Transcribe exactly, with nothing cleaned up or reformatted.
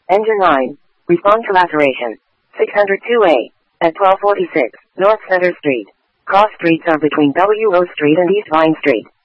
Engine nine. Respond to laceration. six oh two A. At twelve forty-six, North Center Street. Cross streets are between W O Street and East Vine Street.